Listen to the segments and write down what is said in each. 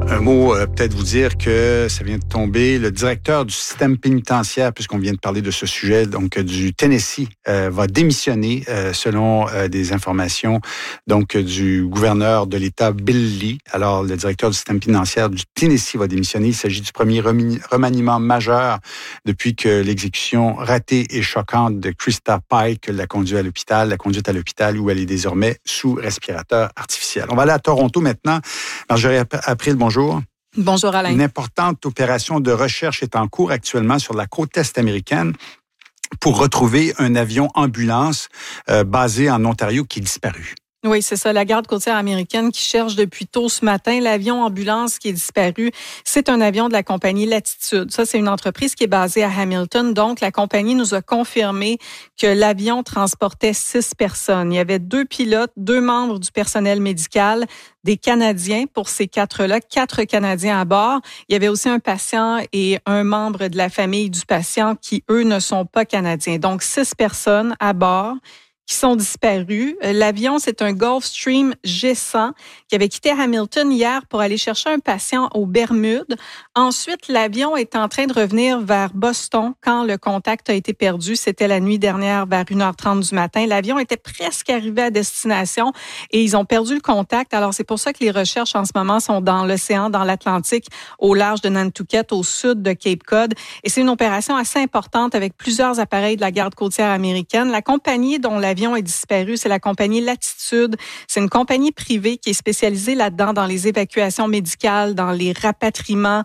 Un mot, peut-être vous dire que ça vient de tomber. Le directeur du système pénitentiaire, puisqu'on vient de parler de ce sujet, donc du Tennessee, va démissionner selon des informations donc du gouverneur de l'État, Bill Lee. Alors, le directeur du système pénitentiaire du Tennessee va démissionner. Il s'agit du premier remaniement majeur depuis que l'exécution ratée et choquante de Krista Pike l'a conduite à l'hôpital où elle est désormais sous respirateur artificiel. On va aller à Toronto maintenant. Marjorie April, bonjour. Bonjour Alain. Une importante opération de recherche est en cours actuellement sur la côte est américaine pour retrouver un avion ambulance basé en Ontario qui est disparu. Oui, c'est ça. La garde côtière américaine qui cherche depuis tôt ce matin l'avion ambulance qui est disparu. C'est un avion de la compagnie Latitude. Ça, c'est une entreprise qui est basée à Hamilton. Donc, la compagnie nous a confirmé que l'avion transportait 6 personnes. Il y avait 2 pilotes, 2 membres du personnel médical, des Canadiens pour ces 4-là, 4 Canadiens à bord. Il y avait aussi un patient et un membre de la famille du patient qui, eux, ne sont pas Canadiens. Donc, 6 personnes à bord qui sont disparus. L'avion, c'est un Gulfstream G100 qui avait quitté Hamilton hier pour aller chercher un patient aux Bermudes. Ensuite, l'avion est en train de revenir vers Boston quand le contact a été perdu. C'était la nuit dernière vers 1h30 du matin. L'avion était presque arrivé à destination et ils ont perdu le contact. Alors, c'est pour ça que les recherches en ce moment sont dans l'océan, dans l'Atlantique, au large de Nantucket, au sud de Cape Cod. Et c'est une opération assez importante avec plusieurs appareils de la garde côtière américaine. La compagnie dont l'avion est disparu, c'est la compagnie Latitude. C'est une compagnie privée qui est spécialisée là-dedans dans les évacuations médicales, dans les rapatriements.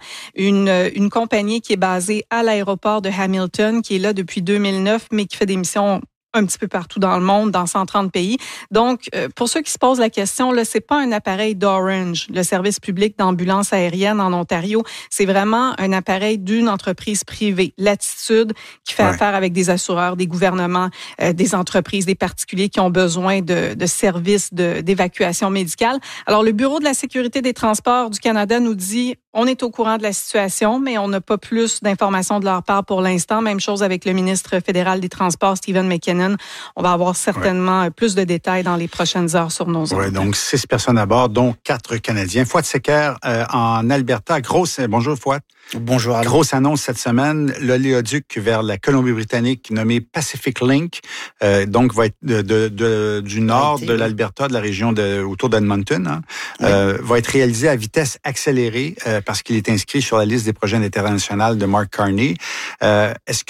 Une compagnie qui est basée à l'aéroport de Hamilton, qui est là depuis 2009, mais qui fait des missions un petit peu partout dans le monde, dans 130 pays. Donc, pour ceux qui se posent la question, là, c'est pas un appareil d'Orange, le service public d'ambulance aérienne en Ontario. C'est vraiment un appareil d'une entreprise privée, Latitude, qui fait affaire avec des assureurs, des gouvernements, des entreprises, des particuliers qui ont besoin de services d'évacuation médicale. Alors, le Bureau de la sécurité des transports du Canada nous dit on est au courant de la situation, mais on n'a pas plus d'informations de leur part pour l'instant. Même chose avec le ministre fédéral des Transports, Stephen McKinnon. On va avoir certainement plus de détails dans les prochaines heures sur nos ondes. Oui, donc 6 personnes à bord, dont 4 Canadiens. Fouad Secker en Alberta. Bonjour Fouad. Bonjour Alain. Grosse annonce cette semaine. L'oléoduc vers la Colombie-Britannique, nommé Pacific Link, donc va être du nord de l'Alberta, de la région autour d'Edmonton, va être réalisé à vitesse accélérée parce qu'il est inscrit sur la liste des projets internationaux de Mark Carney. Est-ce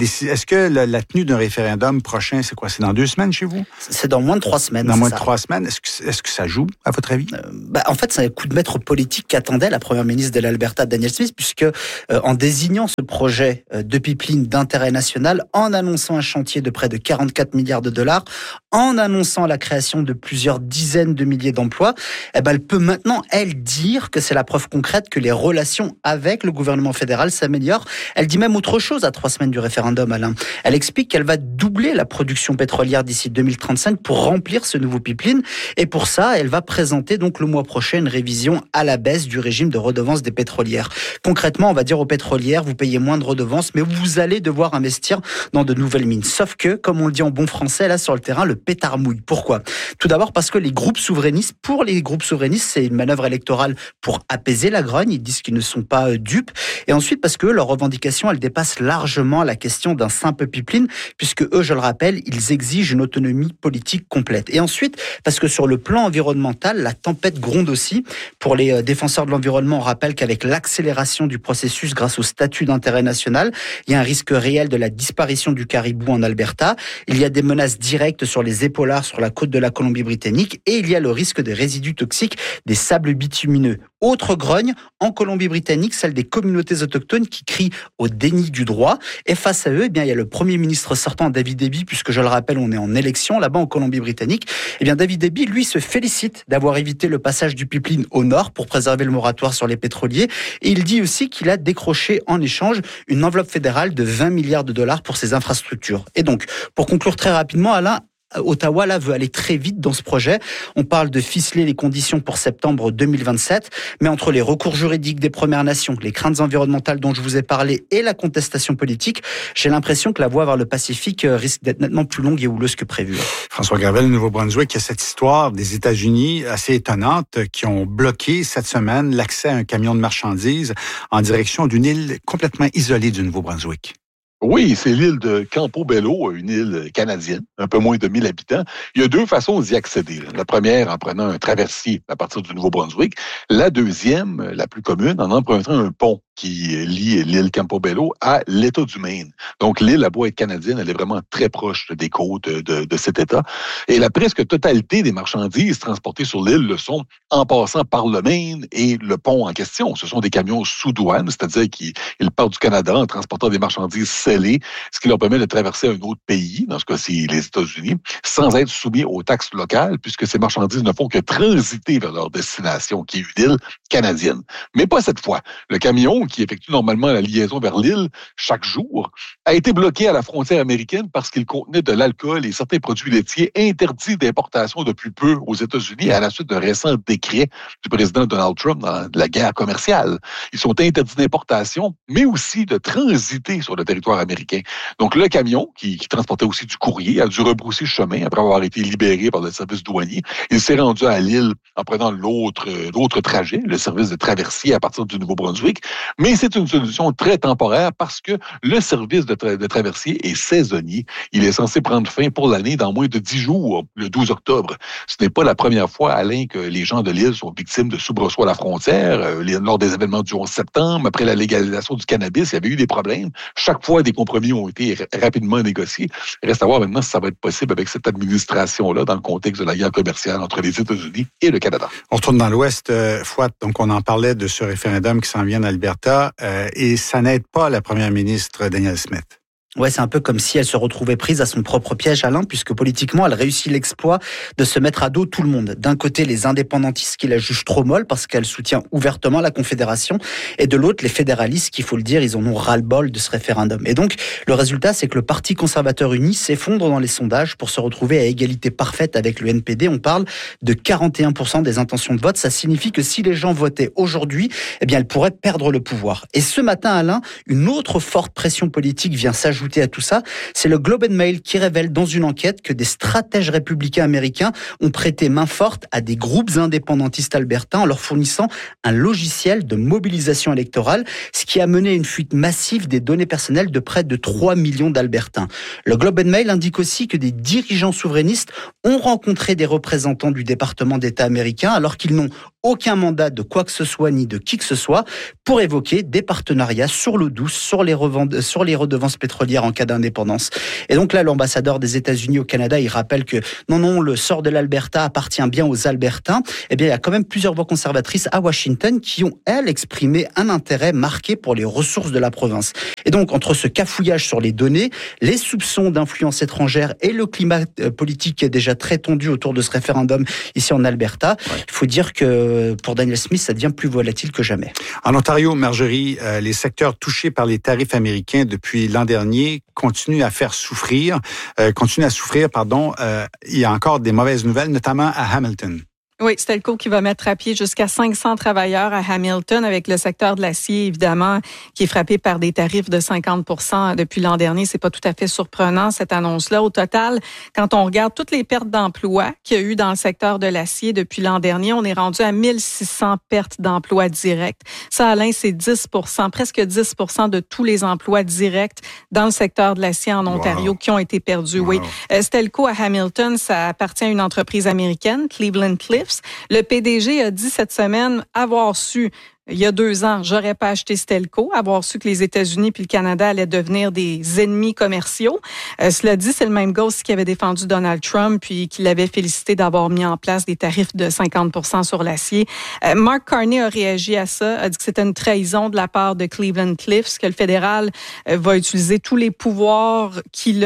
que la tenue d'un référendum prochain, c'est quoi? C'est dans 2 semaines chez vous? C'est dans moins de 3 semaines. Dans moins de 3 semaines. Est-ce que ça joue, à votre avis? En fait, c'est un coup de maître politique qu'attendait la première ministre de l'Alberta, Danielle Smith, puisque en désignant ce projet de pipeline d'intérêt national, en annonçant un chantier de près de 44 milliards de dollars, en annonçant la création de plusieurs dizaines de milliers d'emplois, elle peut maintenant, elle, dire que c'est la preuve concrète que les relations avec le gouvernement fédéral s'améliorent. Elle dit même autre chose à 3 semaines du référendum, Alain. Elle explique qu'elle va doubler la production pétrolière d'ici 2035 pour remplir ce nouveau pipeline. Et pour ça, elle va présenter donc le mois prochain une révision à la baisse du régime de redevance des pétrolières. Concrètement, on va dire aux pétrolières, vous payez moins de redevances, mais vous allez devoir investir dans de nouvelles mines. Sauf que, comme on le dit en bon français, là sur le terrain, le pétard mouille. Pourquoi? Tout d'abord parce que pour les groupes souverainistes, c'est une manœuvre électorale pour apaiser la grogne. Ils disent qu'ils ne sont pas dupes. Et ensuite parce que leurs revendications, elles dépassent largement la question d'un simple pipeline, puisque eux, je le rappelle, ils exigent une autonomie politique complète. Et ensuite, parce que sur le plan environnemental, la tempête gronde aussi. Pour les défenseurs de l'environnement, on rappelle qu'avec l'accélération du processus grâce au statut d'intérêt national, il y a un risque réel de la disparition du caribou en Alberta. Il y a des menaces directes sur les épaulards sur la côte de la Colombie-Britannique et il y a le risque des résidus toxiques des sables bitumineux. Autre grogne, en Colombie-Britannique, celle des communautés autochtones qui crient au déni du droit. Et face à eux, il y a le Premier ministre sortant, David Eby, puisque je le rappelle, on est en élection là-bas en Colombie-Britannique. David Eby, lui, se félicite d'avoir évité le passage du pipeline au nord pour préserver le moratoire sur les pétroliers. Et il dit aussi qu'il a décroché en échange une enveloppe fédérale de 20 milliards de dollars pour ses infrastructures. Et donc, pour conclure très rapidement, Alain, Ottawa là veut aller très vite dans ce projet. On parle de ficeler les conditions pour septembre 2027, mais entre les recours juridiques des Premières Nations, les craintes environnementales dont je vous ai parlé et la contestation politique, j'ai l'impression que la voie vers le Pacifique risque d'être nettement plus longue et houleuse que prévu. François Gravel, au Nouveau-Brunswick, il y a cette histoire des États-Unis assez étonnante qui ont bloqué cette semaine l'accès à un camion de marchandises en direction d'une île complètement isolée du Nouveau-Brunswick. Oui, c'est l'île de Campobello, une île canadienne, un peu moins de 1000 habitants. Il y a deux façons d'y accéder. La première, en prenant un traversier à partir du Nouveau-Brunswick. La deuxième, la plus commune, en empruntant un pont qui lie l'île Campobello à l'État du Maine. Donc, l'île, à beau être canadienne, elle est vraiment très proche des côtes de cet État. Et la presque totalité des marchandises transportées sur l'île le sont en passant par le Maine et le pont en question. Ce sont des camions sous douane, c'est-à-dire qu'ils partent du Canada en transportant des marchandises scellées, ce qui leur permet de traverser un autre pays, dans ce cas-ci les États-Unis, sans être soumis aux taxes locales, puisque ces marchandises ne font que transiter vers leur destination, qui est une île canadienne. Mais pas cette fois. Le camion qui effectue normalement la liaison vers l'île chaque jour, a été bloqué à la frontière américaine parce qu'il contenait de l'alcool et certains produits laitiers interdits d'importation depuis peu aux États-Unis à la suite d'un récent décret du président Donald Trump dans la guerre commerciale. Ils sont interdits d'importation, mais aussi de transiter sur le territoire américain. Donc, le camion, qui transportait aussi du courrier, a dû rebrousser chemin après avoir été libéré par le service douanier. Il s'est rendu à l'île en prenant l'autre trajet, le service de traversier à partir du Nouveau-Brunswick. Mais c'est une solution très temporaire parce que le service de traversier est saisonnier. Il est censé prendre fin pour l'année dans moins de 10 jours, le 12 octobre. Ce n'est pas la première fois, Alain, que les gens de l'île sont victimes de soubresauts à la frontière. Lors des événements du 11 septembre, après la légalisation du cannabis, il y avait eu des problèmes. Chaque fois, des compromis ont été rapidement négociés. Il reste à voir maintenant si ça va être possible avec cette administration-là dans le contexte de la guerre commerciale entre les États-Unis et le Canada. On retourne dans l'Ouest, Fouad. Donc, on en parlait de ce référendum qui s'en vient d'Alberta. Et ça n'aide pas la première ministre Danielle Smith. Ouais, c'est un peu comme si elle se retrouvait prise à son propre piège, Alain, puisque politiquement, elle réussit l'exploit de se mettre à dos tout le monde. D'un côté, les indépendantistes qui la jugent trop molle parce qu'elle soutient ouvertement la Confédération, et de l'autre, les fédéralistes, qu'il faut le dire, ils en ont ras-le-bol de ce référendum. Et donc, le résultat, c'est que le Parti conservateur uni s'effondre dans les sondages pour se retrouver à égalité parfaite avec le NPD. On parle de 41% des intentions de vote. Ça signifie que si les gens votaient aujourd'hui, eh bien, elle pourrait perdre le pouvoir. Et ce matin, Alain, une autre forte pression politique vient s'ajouter à tout ça, c'est le Globe and Mail qui révèle dans une enquête que des stratèges républicains américains ont prêté main forte à des groupes indépendantistes albertains en leur fournissant un logiciel de mobilisation électorale, ce qui a mené à une fuite massive des données personnelles de près de 3 millions d'Albertains. Le Globe and Mail indique aussi que des dirigeants souverainistes ont rencontré des représentants du département d'État américain alors qu'ils n'ont aucun mandat de quoi que ce soit ni de qui que ce soit pour évoquer des partenariats sur l'eau douce, sur les redevances pétrolières en cas d'indépendance. Et donc là, l'ambassadeur des États-Unis au Canada, il rappelle que non, le sort de l'Alberta appartient bien aux Albertains. Eh bien, il y a quand même plusieurs voix conservatrices à Washington qui ont, elles, exprimé un intérêt marqué pour les ressources de la province. Et donc, entre ce cafouillage sur les données, les soupçons d'influence étrangère et le climat politique qui est déjà très tendu autour de ce référendum ici en Alberta, il faut dire que pour Danielle Smith, ça devient plus volatile que jamais. En Ontario, Marjorie, les secteurs touchés par les tarifs américains depuis l'an dernier continuent à souffrir. Il y a encore des mauvaises nouvelles, notamment à Hamilton. Oui, Stelco qui va mettre à pied jusqu'à 500 travailleurs à Hamilton avec le secteur de l'acier, évidemment, qui est frappé par des tarifs de 50% depuis l'an dernier. C'est pas tout à fait surprenant, cette annonce-là. Au total, quand on regarde toutes les pertes d'emplois qu'il y a eu dans le secteur de l'acier depuis l'an dernier, on est rendu à 1600 pertes d'emplois directs. Ça, Alain, c'est 10%, presque 10% de tous les emplois directs dans le secteur de l'acier en Ontario qui ont été perdus. Wow. Oui. Stelco à Hamilton, ça appartient à une entreprise américaine, Cleveland Cliffs. Le PDG a dit cette semaine avoir su, il y a 2 ans, j'aurais pas acheté Stelco, avoir su que les États-Unis puis le Canada allaient devenir des ennemis commerciaux. Cela dit, c'est le même gars aussi qui avait défendu Donald Trump puis qui l'avait félicité d'avoir mis en place des tarifs de 50% sur l'acier. Mark Carney a réagi à ça, a dit que c'était une trahison de la part de Cleveland Cliffs, que le fédéral va utiliser tous les pouvoirs qu'il a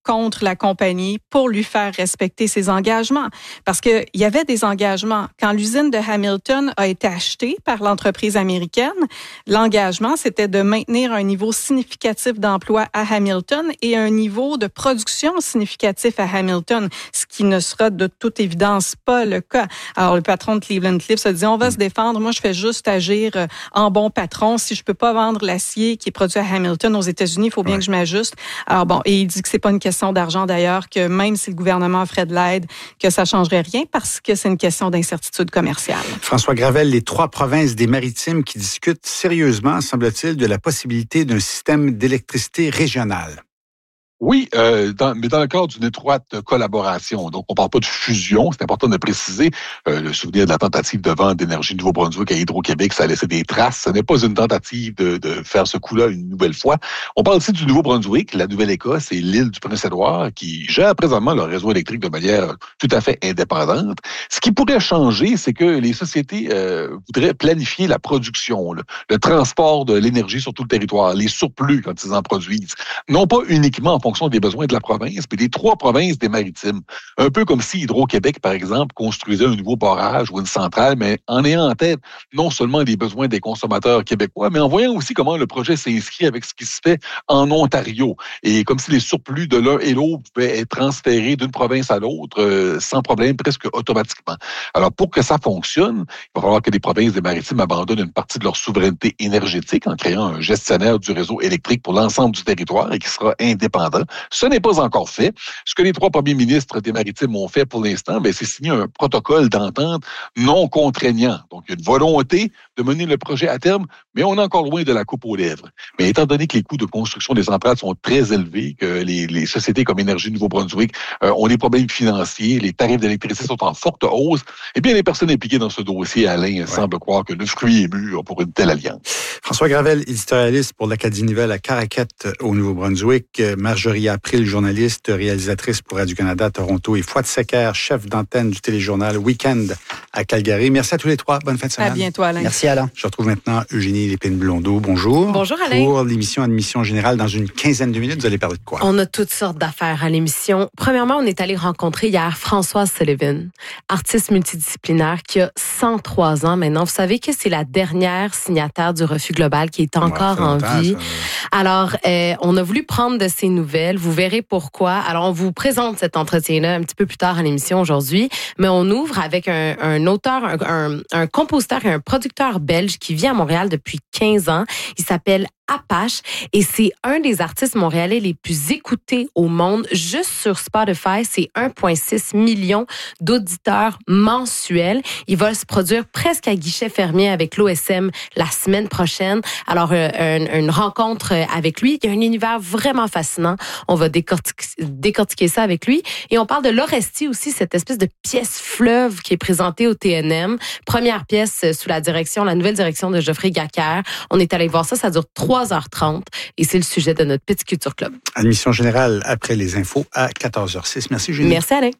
contre la compagnie pour lui faire respecter ses engagements. Parce qu'il y avait des engagements. Quand l'usine de Hamilton a été achetée par l'entreprise américaine, l'engagement, c'était de maintenir un niveau significatif d'emploi à Hamilton et un niveau de production significatif à Hamilton, ce qui ne sera de toute évidence pas le cas. Alors, le patron de Cleveland-Cliffs a dit, on va se défendre. Moi, je fais juste agir en bon patron. Si je peux pas vendre l'acier qui est produit à Hamilton aux États-Unis, il faut bien que je m'ajuste. Alors bon, et il dit que c'est pas une question d'argent d'ailleurs, que même si le gouvernement ferait de l'aide, que ça changerait rien parce que c'est une question d'incertitude commerciale. François Gravel, les 3 provinces des Maritimes qui discutent sérieusement, semble-t-il, de la possibilité d'un système d'électricité régional. Oui, mais dans le cadre d'une étroite collaboration. Donc, on ne parle pas de fusion, c'est important de préciser. Le souvenir de la tentative de vente d'énergie de Nouveau-Brunswick à Hydro-Québec, ça a laissé des traces. Ce n'est pas une tentative de faire ce coup-là une nouvelle fois. On parle aussi du Nouveau-Brunswick, la Nouvelle-Écosse et l'île du Prince-Édouard qui gèrent présentement leur réseau électrique de manière tout à fait indépendante. Ce qui pourrait changer, c'est que les sociétés voudraient planifier la production, le transport de l'énergie sur tout le territoire, les surplus quand ils en produisent. Non pas uniquement en fonction des besoins de la province, mais des 3 provinces des Maritimes. Un peu comme si Hydro-Québec, par exemple, construisait un nouveau barrage ou une centrale, mais en ayant en tête non seulement les besoins des consommateurs québécois, mais en voyant aussi comment le projet s'inscrit avec ce qui se fait en Ontario. Et comme si les surplus de l'un et l'autre pouvaient être transférés d'une province à l'autre sans problème, presque automatiquement. Alors, pour que ça fonctionne, il va falloir que les provinces des Maritimes abandonnent une partie de leur souveraineté énergétique en créant un gestionnaire du réseau électrique pour l'ensemble du territoire et qui sera indépendant. Ce n'est pas encore fait. Ce que les 3 premiers ministres des Maritimes ont fait pour l'instant, c'est signer un protocole d'entente non contraignant. Donc, il y a une volonté de mener le projet à terme, mais on est encore loin de la coupe aux lèvres. Mais étant donné que les coûts de construction des centrales sont très élevés, que les sociétés comme Énergie Nouveau-Brunswick ont des problèmes financiers, les tarifs d'électricité sont en forte hausse, eh bien, les personnes impliquées dans ce dossier, Alain, semblent croire que le fruit est mûr pour une telle alliance. François Gravel, éditorialiste pour l'Acadie Nouvelle à Caraquet au Nouveau-Brunswick. Marjorie April, journaliste, réalisatrice pour Radio-Canada à Toronto, et Fouad Secker, chef d'antenne du téléjournal Week-end à Calgary. Merci à tous les 3. Bonne fin de semaine. À bientôt, Alain. Merci, Alain. Je retrouve maintenant Eugénie Lépine-Blondeau. Bonjour. Bonjour, Alain. Pour l'émission Admission Générale, dans une quinzaine de minutes, vous allez parler de quoi? On a toutes sortes d'affaires à l'émission. Premièrement, on est allé rencontrer hier Françoise Sullivan, artiste multidisciplinaire qui a 103 ans maintenant. Vous savez que c'est la dernière signataire du Refus global qui est encore en vie. Alors, on a voulu prendre de ses nouvelles. Vous verrez pourquoi. Alors, on vous présente cet entretien-là un petit peu plus tard à l'émission aujourd'hui, mais on ouvre avec un auteur, un compositeur et un producteur belge qui vit à Montréal depuis 15 ans. Il s'appelle Apache et c'est un des artistes montréalais les plus écoutés au monde. Juste sur Spotify, c'est 1,6 million d'auditeurs mensuels. Il va se produire presque à guichet fermé avec l'OSM la semaine prochaine. Alors, une rencontre avec lui. Il y a un univers vraiment fascinant. On va décortiquer ça avec lui. Et on parle de l'Orestie aussi, cette espèce de pièce fleuve qui est présentée au TNM. Première pièce sous la nouvelle direction de Geoffrey Gacquer. On est allé voir ça. Ça dure 3h30 et c'est le sujet de notre Petit Culture Club. Admission générale après les infos à 14h06. Merci, Julie. Merci, Alain.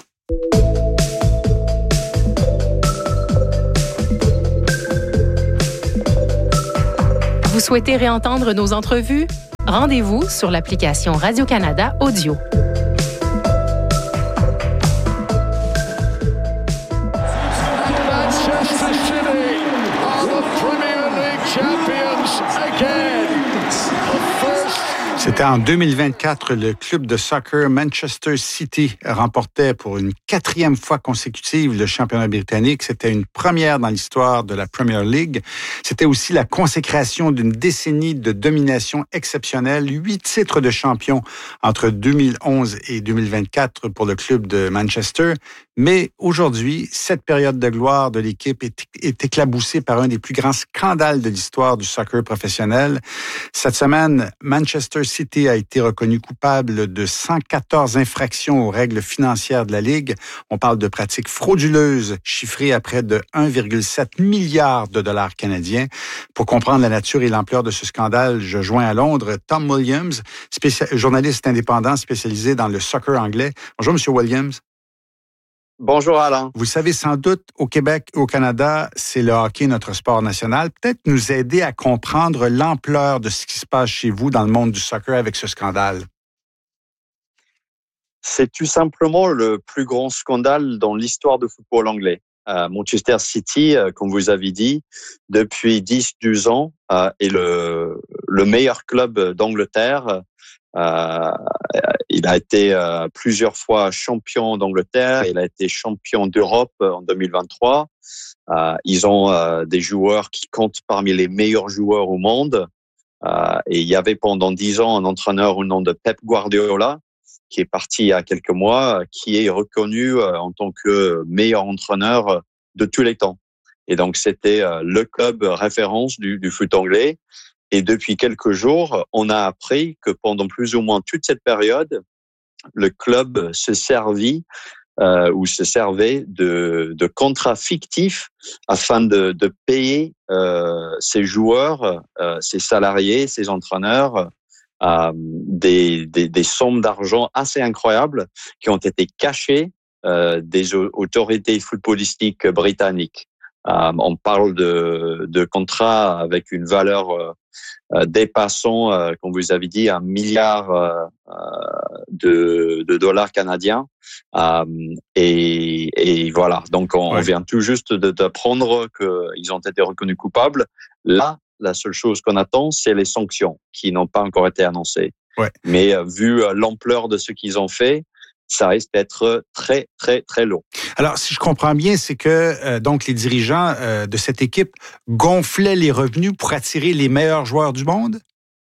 Vous souhaitez réentendre nos entrevues? Rendez-vous sur l'application Radio-Canada Audio. C'était en 2024, le club de soccer Manchester City remportait pour une 4e fois consécutive le championnat britannique. C'était une première dans l'histoire de la Premier League. C'était aussi la consécration d'une décennie de domination exceptionnelle. 8 titres de champion entre 2011 et 2024 pour le club de Manchester. Mais aujourd'hui, cette période de gloire de l'équipe est éclaboussée par un des plus grands scandales de l'histoire du soccer professionnel. Cette semaine, Manchester City a été reconnu coupable de 114 infractions aux règles financières de la Ligue. On parle de pratiques frauduleuses chiffrées à près de 1,7 milliard de dollars canadiens. Pour comprendre la nature et l'ampleur de ce scandale, je joins à Londres Tom Williams, journaliste indépendant spécialisé dans le soccer anglais. Bonjour, Monsieur Williams. Bonjour Alain. Vous savez sans doute, au Québec et au Canada, c'est le hockey notre sport national. Peut-être nous aider à comprendre l'ampleur de ce qui se passe chez vous dans le monde du soccer avec ce scandale. C'est tout simplement le plus grand scandale dans l'histoire du football anglais. Manchester City, comme vous avez dit, depuis 10-12 ans, est le meilleur club d'Angleterre. Il a été plusieurs fois champion d'Angleterre. Il a été champion d'Europe en 2023. Ils ont des joueurs qui comptent parmi les meilleurs joueurs au monde. Et il y avait pendant 10 ans un entraîneur au nom de Pep Guardiola, qui est parti il y a quelques mois, qui est reconnu en tant que meilleur entraîneur de tous les temps. Et donc, c'était le club référence du foot anglais. Et depuis quelques jours, on a appris que pendant plus ou moins toute cette période, le club se servait de contrats fictifs afin de payer ses joueurs, ses salariés, ses entraîneurs, des sommes d'argent assez incroyables qui ont été cachées des autorités footballistiques britanniques. On parle de contrats avec une valeur dépassant, comme vous avez dit, 1 milliard de dollars canadiens. Et voilà. Donc, on vient tout juste d'apprendre qu'ils ont été reconnus coupables. Là, la seule chose qu'on attend, c'est les sanctions qui n'ont pas encore été annoncées. Ouais. Mais vu l'ampleur de ce qu'ils ont fait, ça risque d'être très, très, très lourd. Alors, si je comprends bien, c'est que donc les dirigeants de cette équipe gonflaient les revenus pour attirer les meilleurs joueurs du monde?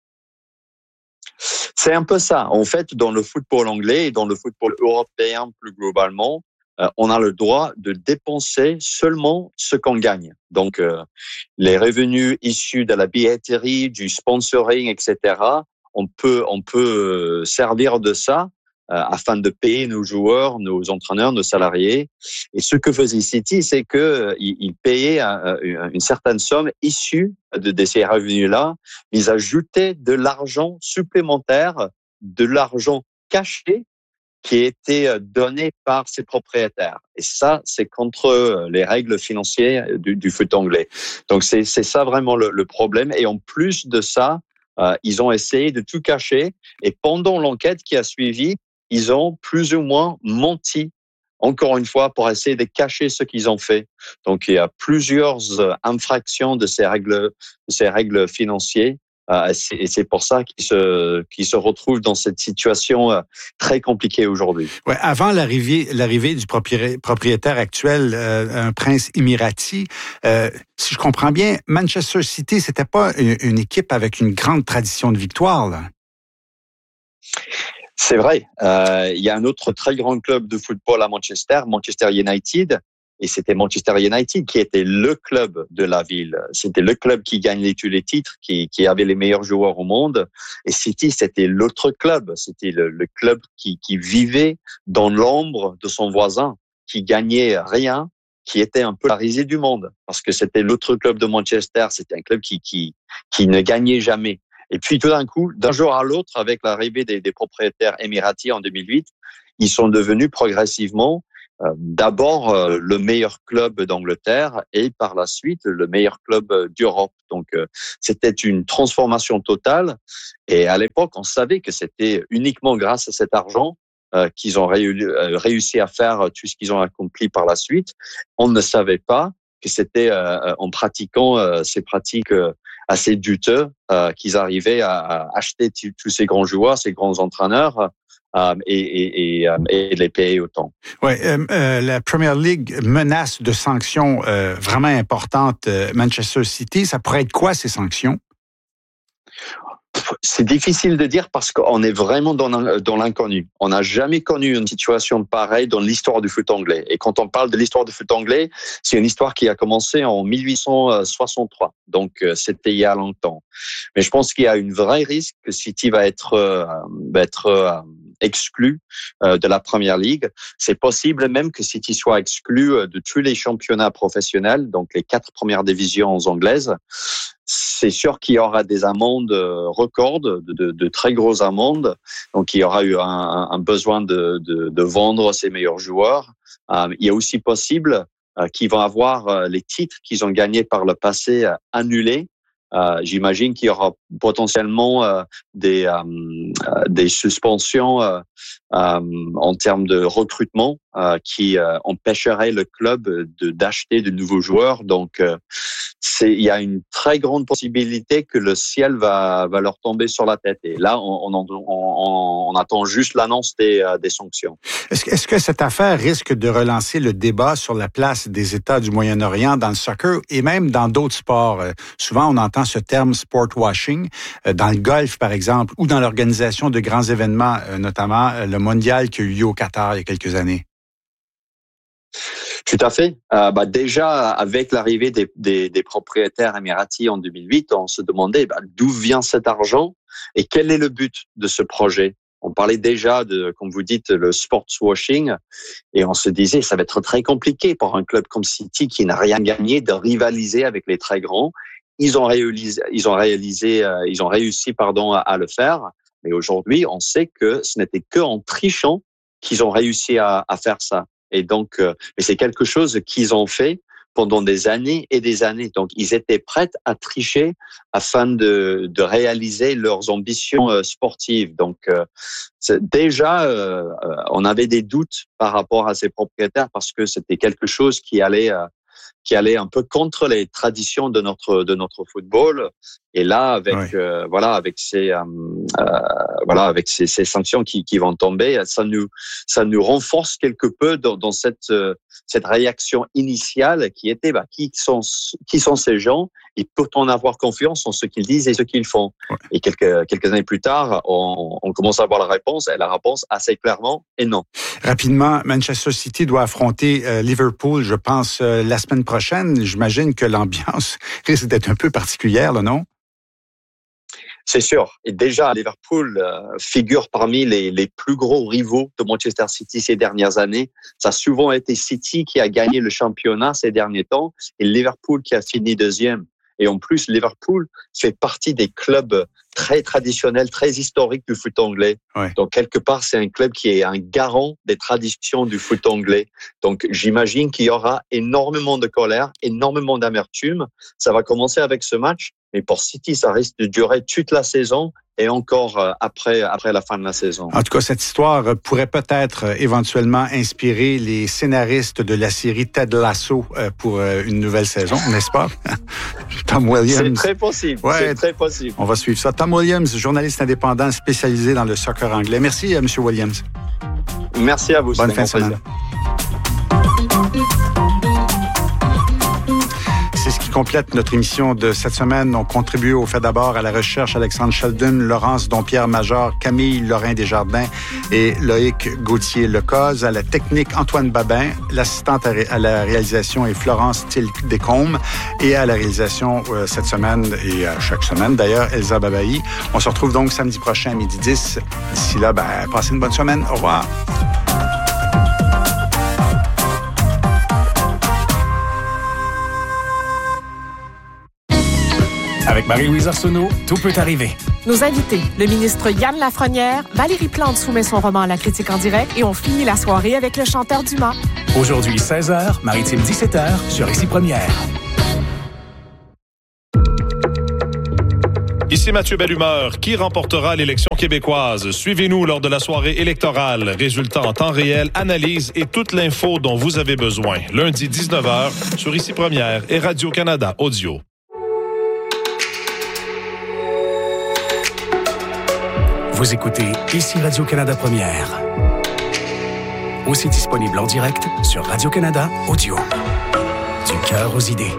C'est un peu ça. En fait, dans le football anglais et dans le football européen plus globalement, on a le droit de dépenser seulement ce qu'on gagne. Donc, les revenus issus de la billetterie, du sponsoring, etc., on peut servir de ça afin de payer nos joueurs, nos entraîneurs, nos salariés. Et ce que faisait City, c'est que ils payaient une certaine somme issue de ces revenus-là. Ils ajoutaient de l'argent supplémentaire, de l'argent caché qui était donné par ses propriétaires. Et ça, c'est contre les règles financières du foot anglais. Donc, c'est ça vraiment le problème. Et en plus de ça, ils ont essayé de tout cacher. Et pendant l'enquête qui a suivi, ils ont plus ou moins menti, encore une fois, pour essayer de cacher ce qu'ils ont fait. Donc, il y a plusieurs infractions de ces règles financières. Et c'est pour ça qu'ils se retrouvent dans cette situation très compliquée aujourd'hui. Ouais, avant l'arrivée du propriétaire actuel, un prince émirati, si je comprends bien, Manchester City, c'était pas une équipe avec une grande tradition de victoire, là. C'est vrai. Il y a un autre très grand club de football à Manchester United. Et c'était Manchester United qui était le club de la ville. C'était le club qui gagnait tous les titres, qui avait les meilleurs joueurs au monde. Et City, c'était l'autre club. C'était le club qui vivait dans l'ombre de son voisin, qui gagnait rien, qui était un peu la risée du monde. Parce que c'était l'autre club de Manchester. C'était un club qui ne gagnait jamais. Et puis tout d'un coup, d'un jour à l'autre, avec l'arrivée des propriétaires émiratis en 2008, ils sont devenus progressivement d'abord le meilleur club d'Angleterre et par la suite le meilleur club d'Europe. Donc c'était une transformation totale et à l'époque on savait que c'était uniquement grâce à cet argent qu'ils ont réussi à faire tout ce qu'ils ont accompli par la suite. On ne savait pas que c'était en pratiquant ces pratiques assez douteuses qu'ils arrivaient à acheter tous ces grands joueurs, ces grands entraîneurs et les payer autant. Oui, la Premier League menace de sanctions vraiment importantes Manchester City. Ça pourrait être quoi ces sanctions? C'est difficile de dire parce qu'on est vraiment dans l'inconnu. On n'a jamais connu une situation pareille dans l'histoire du foot anglais. Et quand on parle de l'histoire du foot anglais, c'est une histoire qui a commencé en 1863. Donc, c'était il y a longtemps. Mais je pense qu'il y a une vraie risque que City va être exclu de la Premier League. C'est possible même que City soit exclu de tous les championnats professionnels, donc les 4 premières divisions anglaises. C'est sûr qu'il y aura des amendes records, de très grosses amendes. Donc, il y aura eu un besoin de vendre ses meilleurs joueurs. Il est aussi possible qu'ils vont avoir les titres qu'ils ont gagnés par le passé annulés. J'imagine qu'il y aura potentiellement des suspensions en termes de recrutement qui empêcheraient le club d'acheter de nouveaux joueurs. Donc, il y a une très grande possibilité que le ciel va leur tomber sur la tête. Et là, on attend juste l'annonce des sanctions. Est-ce que cette affaire risque de relancer le débat sur la place des États du Moyen-Orient dans le soccer et même dans d'autres sports? Souvent, on entend ce terme sport washing dans le golf, par exemple, ou dans l'organisation de grands événements, notamment le mondial qui a eu lieu au Qatar il y a quelques années. Tout à fait. Déjà, avec l'arrivée des propriétaires émiratis en 2008, on se demandait d'où vient cet argent et quel est le but de ce projet. On parlait déjà de, comme vous dites, le sports washing, et on se disait ça va être très compliqué pour un club comme City qui n'a rien gagné de rivaliser avec les très grands. Ils ont réussi à le faire, mais aujourd'hui, on sait que ce n'était qu'en trichant qu'ils ont réussi à faire ça. Et donc, mais c'est quelque chose qu'ils ont fait pendant des années et des années. Donc, ils étaient prêts à tricher afin de réaliser leurs ambitions sportives. Donc, déjà, on avait des doutes par rapport à ces propriétaires parce que c'était quelque chose qui allait un peu contre les traditions de notre football. Et là, avec ces sanctions qui vont tomber, ça nous renforce quelque peu dans cette réaction initiale qui était qui sont ces gens. Ils peuvent en avoir confiance en ce qu'ils disent et ce qu'ils font. Ouais. Et quelques années plus tard, on commence à avoir la réponse, et la réponse assez clairement est non. Rapidement, Manchester City doit affronter Liverpool, je pense, la semaine prochaine. J'imagine que l'ambiance risque d'être un peu particulière, là, non? C'est sûr. Et déjà, Liverpool figure parmi les plus gros rivaux de Manchester City ces dernières années. Ça a souvent été City qui a gagné le championnat ces derniers temps et Liverpool qui a fini deuxième. Et en plus, Liverpool fait partie des clubs très traditionnels, très historiques du foot anglais. Ouais. Donc, quelque part, c'est un club qui est un garant des traditions du foot anglais. Donc, j'imagine qu'il y aura énormément de colère, énormément d'amertume. Ça va commencer avec ce match. Mais pour City, ça risque de durer toute la saison et encore après la fin de la saison. En tout cas, cette histoire pourrait peut-être éventuellement inspirer les scénaristes de la série Ted Lasso pour une nouvelle saison, n'est-ce pas? Tom Williams. C'est très possible. Ouais, c'est très possible. On va suivre ça. Tom Williams, journaliste indépendant spécialisé dans le soccer anglais. Merci, M. Williams. Merci à vous. Bonne fin de semaine. C'est ce qui complète notre émission de cette semaine. On contribue au fait d'abord à la recherche Alexandre Sheldon, Laurence Dompierre-Major, Camille Lorrain Desjardins et Loïc Gauthier-Lecoz. À la technique, Antoine Babin. L'assistante à la réalisation est Florence Thiel-Descombes. Et à la réalisation cette semaine et chaque semaine d'ailleurs, Elsa Babaï. On se retrouve donc samedi prochain à 12h10. D'ici là, passez une bonne semaine. Au revoir. Avec Marie-Louise Arsenault, tout peut arriver. Nos invités, le ministre Yann Lafrenière, Valérie Plante soumet son roman à la critique en direct et on finit la soirée avec le chanteur Dumas. Aujourd'hui, 16h, Maritime 17h, sur Ici Première. Ici Mathieu Bellumeur. Qui remportera l'élection québécoise? Suivez-nous lors de la soirée électorale. Résultats en temps réel, analyse et toute l'info dont vous avez besoin. Lundi 19h, sur Ici Première et Radio-Canada Audio. Vous écoutez Ici Radio-Canada Première. Aussi disponible en direct sur Radio-Canada Audio. Du cœur aux idées.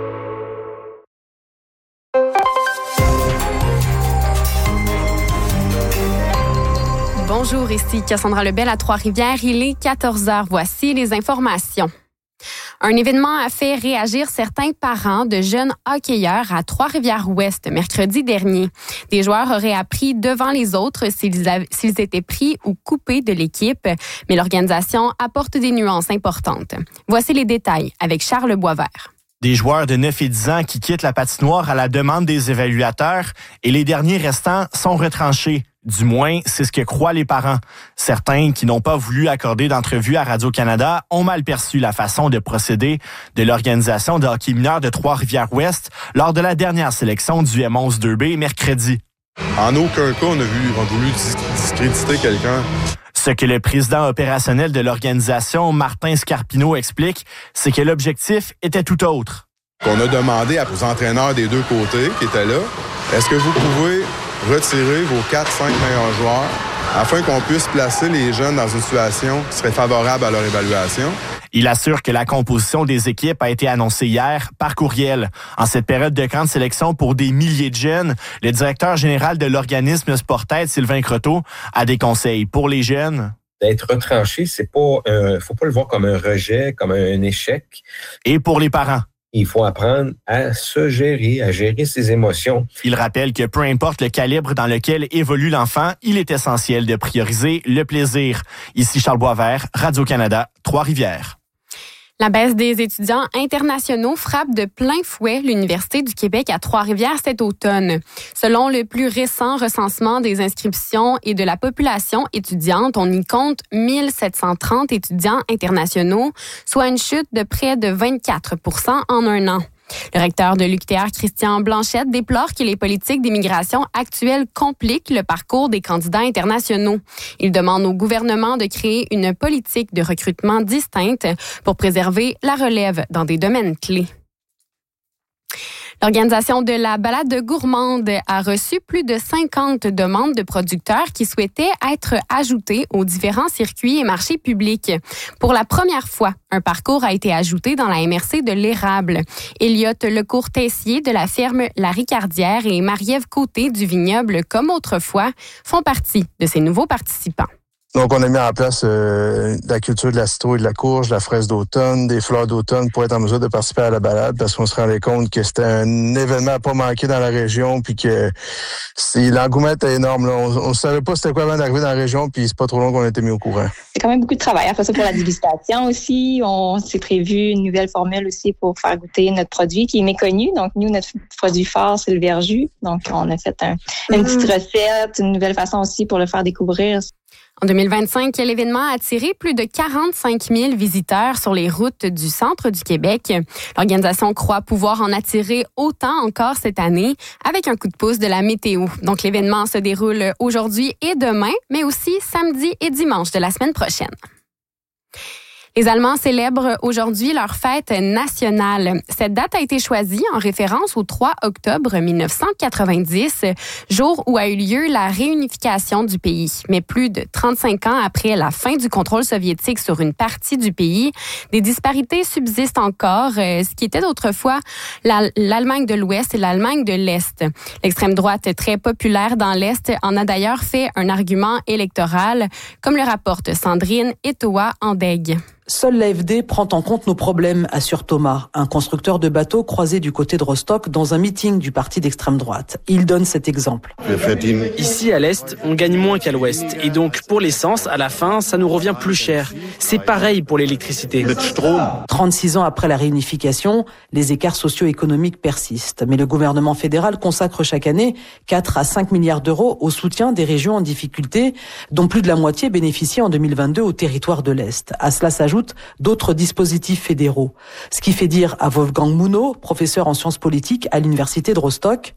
Bonjour, ici Cassandra Lebel à Trois-Rivières. Il est 14h. Voici les informations. Un événement a fait réagir certains parents de jeunes hockeyeurs à Trois-Rivières-Ouest mercredi dernier. Des joueurs auraient appris devant les autres s'ils étaient pris ou coupés de l'équipe, mais l'organisation apporte des nuances importantes. Voici les détails avec Charles Boisvert. Des joueurs de 9 et 10 ans qui quittent la patinoire à la demande des évaluateurs et les derniers restants sont retranchés. Du moins, c'est ce que croient les parents. Certains qui n'ont pas voulu accorder d'entrevue à Radio-Canada ont mal perçu la façon de procéder de l'organisation de hockey mineur de Trois-Rivières-Ouest lors de la dernière sélection du M11-2B mercredi. En aucun cas, on a voulu discréditer quelqu'un. Ce que le président opérationnel de l'organisation, Martin Scarpino, explique, c'est que l'objectif était tout autre. On a demandé aux entraîneurs des deux côtés qui étaient là, est-ce que vous pouvez retirer vos 4-5 meilleurs joueurs afin qu'on puisse placer les jeunes dans une situation qui serait favorable à leur évaluation? Il assure que la composition des équipes a été annoncée hier par courriel. En cette période de camp de sélection pour des milliers de jeunes, le directeur général de l'organisme Sportaide, Sylvain Croteau, a des conseils pour les jeunes. D'être retranché, c'est pas, faut pas le voir comme un rejet, comme un échec. Et pour les parents. Il faut apprendre à se gérer, à gérer ses émotions. Il rappelle que peu importe le calibre dans lequel évolue l'enfant, il est essentiel de prioriser le plaisir. Ici Charles Boisvert, Radio-Canada, Trois-Rivières. La baisse des étudiants internationaux frappe de plein fouet l'Université du Québec à Trois-Rivières cet automne. Selon le plus récent recensement des inscriptions et de la population étudiante, on y compte 1730 étudiants internationaux, soit une chute de près de 24% en un an. Le recteur de l'UQTR, Christian Blanchette, déplore que les politiques d'immigration actuelles compliquent le parcours des candidats internationaux. Il demande au gouvernement de créer une politique de recrutement distincte pour préserver la relève dans des domaines clés. L'organisation de la balade gourmande a reçu plus de 50 demandes de producteurs qui souhaitaient être ajoutés aux différents circuits et marchés publics. Pour la première fois, un parcours a été ajouté dans la MRC de l'Érable. Elliot Lecourt-Tessier de la ferme La Ricardière et Marie-Ève Côté du vignoble Comme autrefois font partie de ces nouveaux participants. Donc, on a mis en place la culture de la citrouille, de la courge, de la fraise d'automne, des fleurs d'automne pour être en mesure de participer à la balade parce qu'on se rendait compte que c'était un événement à pas manquer dans la région puis que l'engouement était énorme. Là. On savait pas c'était quoi avant d'arriver dans la région puis c'est pas trop long qu'on a été mis au courant. C'est quand même beaucoup de travail. Après ça, pour la dégustation aussi, on s'est prévu une nouvelle formule aussi pour faire goûter notre produit qui est méconnu. Donc, nous, notre produit phare, c'est le verjus. Donc, on a fait une petite recette, une nouvelle façon aussi pour le faire découvrir. En 2025, l'événement a attiré plus de 45 000 visiteurs sur les routes du centre du Québec. L'organisation croit pouvoir en attirer autant encore cette année avec un coup de pouce de la météo. Donc, l'événement se déroule aujourd'hui et demain, mais aussi samedi et dimanche de la semaine prochaine. Les Allemands célèbrent aujourd'hui leur fête nationale. Cette date a été choisie en référence au 3 octobre 1990, jour où a eu lieu la réunification du pays. Mais plus de 35 ans après la fin du contrôle soviétique sur une partie du pays, des disparités subsistent encore, ce qui était autrefois l'Allemagne de l'Ouest et l'Allemagne de l'Est. L'extrême droite très populaire dans l'Est en a d'ailleurs fait un argument électoral, comme le rapporte Sandrine Etoa-Andeg. Seule l'AfD prend en compte nos problèmes, assure Thomas, un constructeur de bateaux croisé du côté de Rostock dans un meeting du parti d'extrême droite. Il donne cet exemple. Ici, à l'Est, on gagne moins qu'à l'Ouest. Et donc, pour l'essence, à la fin, ça nous revient plus cher. C'est pareil pour l'électricité. 36 ans après la réunification, les écarts socio-économiques persistent. Mais le gouvernement fédéral consacre chaque année 4 à 5 milliards d'euros au soutien des régions en difficulté, dont plus de la moitié bénéficient en 2022 au territoire de l'Est. À cela s'ajoutent d'autres dispositifs fédéraux. Ce qui fait dire à Wolfgang Mouno, professeur en sciences politiques à l'université de Rostock,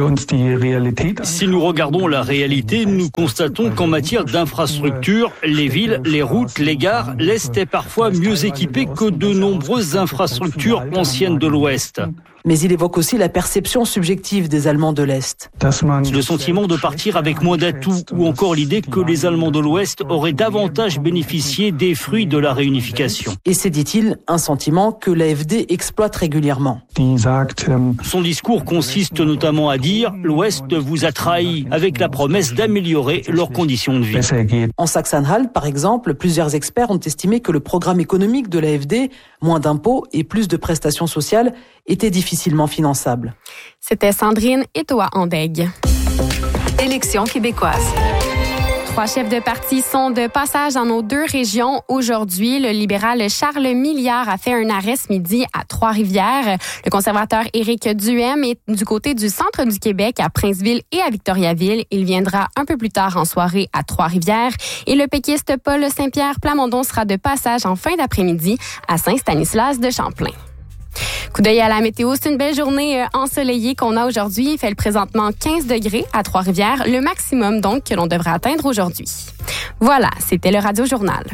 si nous regardons la réalité, nous constatons qu'en matière d'infrastructures, les villes, les routes, les gares, l'Est est parfois mieux équipé que de nombreuses infrastructures anciennes de l'Ouest. Mais il évoque aussi la perception subjective des Allemands de l'Est. Le sentiment de partir avec moins d'atouts ou encore l'idée que les Allemands de l'Ouest auraient davantage bénéficié des fruits de la réunification. Et c'est, dit-il, un sentiment que l'AfD exploite régulièrement. Son discours consiste notamment à dire « l'Ouest vous a trahi » avec la promesse d'améliorer leurs conditions de vie. En Saxe-Anhalt, par exemple, plusieurs experts ont estimé que le programme économique de l'AfD, moins d'impôts et plus de prestations sociales, était difficilement finançable. C'était Sandrine Etoa-Andeg. Élections québécoises. 3 chefs de parti sont de passage dans nos 2 régions aujourd'hui. Le libéral Charles Milliard a fait un arrêt ce midi à Trois-Rivières. Le conservateur Éric Duhem est du côté du centre du Québec, à Princeville et à Victoriaville. Il viendra un peu plus tard en soirée à Trois-Rivières. Et le péquiste Paul Saint-Pierre Plamondon sera de passage en fin d'après-midi à Saint-Stanislas de Champlain. Coup d'œil à la météo, c'est une belle journée ensoleillée qu'on a aujourd'hui. Il fait présentement 15 degrés à Trois-Rivières, le maximum donc que l'on devrait atteindre aujourd'hui. Voilà, c'était le Radio Journal.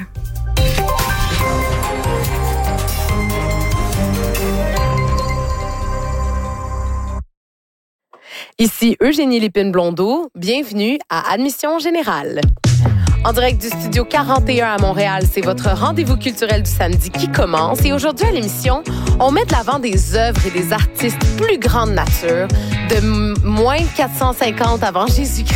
Ici Eugénie Lépine-Blondeau, bienvenue à Admission Générale. En direct du Studio 41 à Montréal, c'est votre rendez-vous culturel du samedi qui commence. Et aujourd'hui à l'émission, on met de l'avant des œuvres et des artistes plus grande nature, de moins 450 avant Jésus-Christ